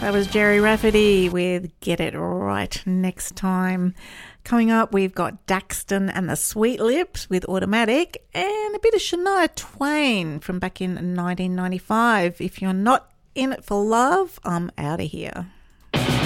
That was Jerry Rafferty with Get It Right Next Time. Coming up, we've got Daxton and the Sweet Lips with Automatic and a bit of Shania Twain from back in 1995. If you're not in it for love, I'm out of here.